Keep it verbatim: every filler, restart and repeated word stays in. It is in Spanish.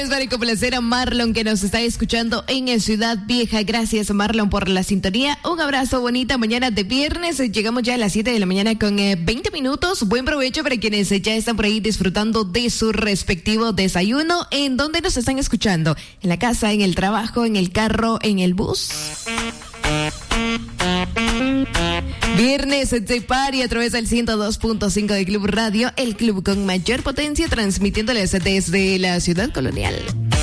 Para complacer a Marlon que nos está escuchando en Ciudad Vieja. Gracias, Marlon, por la sintonía. Un abrazo, bonita mañana de viernes. Llegamos ya a las siete de la mañana con eh, veinte minutos. Buen provecho para quienes ya están por ahí disfrutando de su respectivo desayuno. ¿En dónde nos están escuchando? ¿En la casa, en el trabajo, en el carro, en el bus? Viernes de Party a través del ciento dos punto cinco de Club Radio, el club con mayor potencia, transmitiéndoles desde la ciudad colonial.